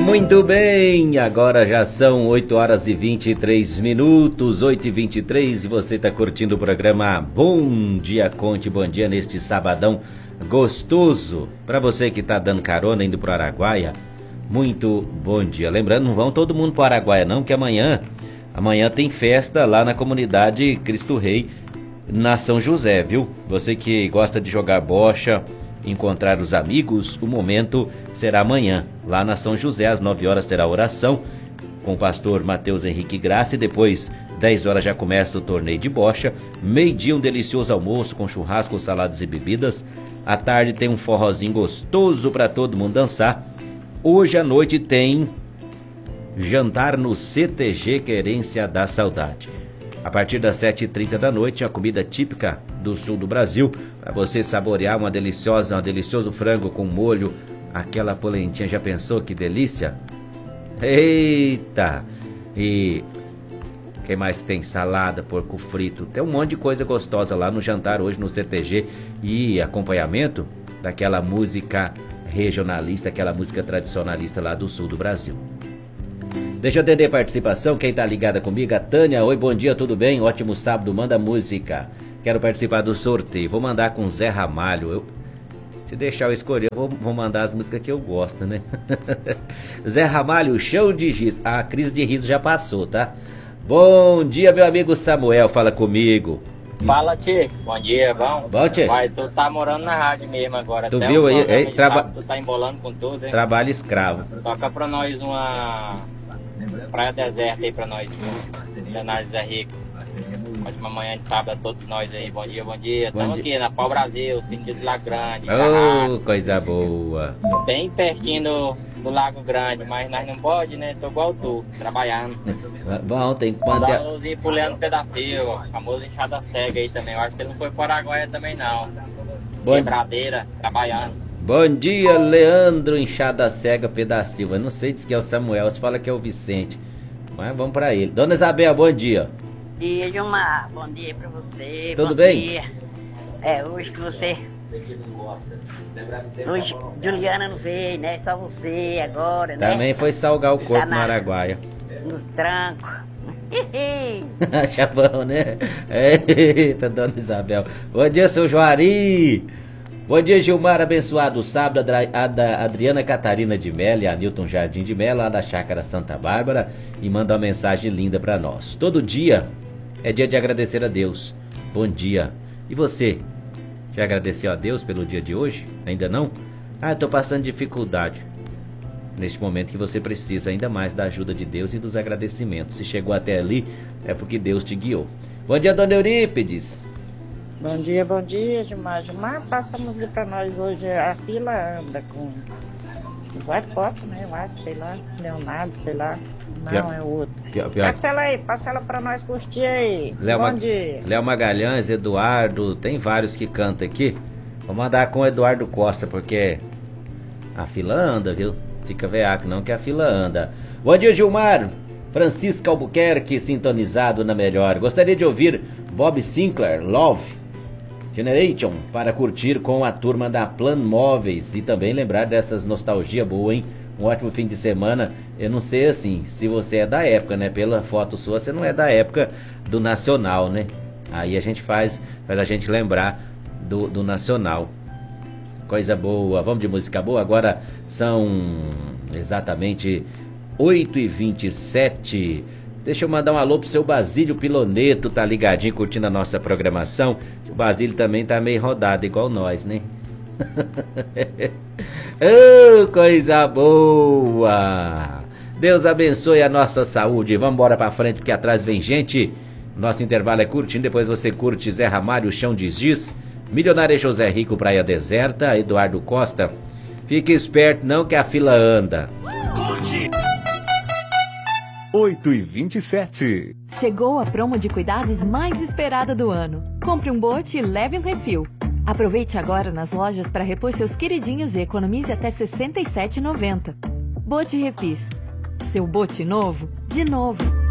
Muito bem, agora já são 8 horas e 23 minutos, 8h23, e você está curtindo o programa Bom Dia Conte, bom dia neste sabadão gostoso. Para você que está dando carona indo para o Araguaia, muito bom dia. Lembrando, não vão todo mundo para o Araguaia não, que amanhã tem festa lá na comunidade Cristo Rei, na São José, viu? Você que gosta de jogar bocha, encontrar os amigos, o momento será amanhã, lá na São José, às 9 horas terá oração com o pastor Mateus Henrique Graça, e depois 10 horas já começa o torneio de bocha, meio-dia um delicioso almoço com churrasco, saladas e bebidas, à tarde tem um forrozinho gostoso para todo mundo dançar. Hoje à noite tem jantar no CTG Querência da Saudade. A partir das 7h30 da noite, a comida típica do sul do Brasil, para você saborear um delicioso frango com molho, aquela polentinha, já pensou que delícia? Eita! E quem mais tem? Salada, porco frito, tem um monte de coisa gostosa lá no jantar hoje no CTG, e acompanhamento daquela música regionalista, aquela música tradicionalista lá do sul do Brasil. Deixa eu atender a participação, quem tá ligada comigo, a Tânia. Oi, bom dia, tudo bem? Ótimo sábado, manda música. Quero participar do sorteio, vou mandar com Zé Ramalho. Se deixar eu escolher, eu vou mandar as músicas que eu gosto, né? Zé Ramalho, Chão de Giz. A crise de riso já passou, tá? Bom dia, meu amigo Samuel, fala comigo. Fala, tio. Bom dia, bom? Bom, tio. Vai, tu tá morando na rádio mesmo agora. Tu até viu aí? Tu tá embolando com tudo, hein? Trabalho escravo. Toca pra nós uma praia deserta aí pra nós, Leonardo Zé Rico. Ótima manhã de sábado a todos nós aí. Bom dia, bom dia. Estamos aqui na Pau Brasil, sentido Lago Grande. Oh, coisa boa. Bem pertinho do Lago Grande, mas nós não pode, né? Tô igual tu, trabalhando. Bom, tem que Mandar manter... um alôzinho pro Leandro Pedacinho, famoso Enxada Cega aí também. Eu acho que ele não foi para Araguaia também não. Quebradeira, trabalhando. Bom dia, Leandro Enxada Cega Pedacinho. Eu não sei, diz que é o Samuel, você fala que é o Vicente. Mas vamos pra ele. Dona Isabel, bom dia. Bom dia, Gilmar. Bom dia pra você. Tudo bom bem? Dia. Hoje que você... Hoje Juliana não veio, né? Só você agora, né? Também foi salgar o corpo Tá no Araguaia. Nos trancos. Acha bom, né? Eita, Dona Isabel. Bom dia, seu Juari. Bom dia, Gilmar, abençoado sábado, a Adriana Catarina de Mello e a Nilton Jardim de Mello, lá da Chácara Santa Bárbara, e manda uma mensagem linda pra nós. Todo dia é dia de agradecer a Deus. Bom dia. E você? Já agradeceu a Deus pelo dia de hoje? Ainda não? Eu tô passando dificuldade. Neste momento que você precisa ainda mais da ajuda de Deus e dos agradecimentos. Se chegou até ali, é porque Deus te guiou. Bom dia, Dona Eurípides. Bom dia, Gilmar. Gilmar, passa a música pra nós hoje. A fila anda com... Vai Costa, né? Eu acho, sei lá. Leonardo, sei lá. Não, é o outro. Passa ela pra nós curtir aí. Bom dia. Léo Magalhães, Eduardo, tem vários que cantam aqui. Vou mandar com o Eduardo Costa, porque a fila anda, viu? Fica veaco não, que a fila anda. Bom dia, Gilmar. Francisca Albuquerque, sintonizado na melhor. Gostaria de ouvir Bob Sinclair, Love Generation, para curtir com a turma da Plan Móveis e também lembrar dessas nostalgia boa, hein? Um ótimo fim de semana. Eu não sei assim, se você é da época, né? Pela foto sua, você não é da época do Nacional, né? Aí a gente faz a gente lembrar do Nacional. Coisa boa. Vamos de música boa? Agora são exatamente 8h27. Deixa eu mandar um alô pro seu Basílio Piloneto, tá ligadinho, curtindo a nossa programação. O Basílio também tá meio rodado, igual nós, né? Oh, coisa boa! Deus abençoe a nossa saúde. Vamos embora pra frente, porque atrás vem gente. Nosso intervalo é curtinho, depois você curte Zé Ramalho, Chão de Giz, Milionária José Rico, Praia Deserta, Eduardo Costa. Fique esperto não que a fila anda. 8h27. Chegou a promo de cuidados mais esperada do ano. Compre um bote e leve um refil. Aproveite agora nas lojas para repor seus queridinhos e economize até R$ 67,90. Bote Refis. Seu bote novo, de novo.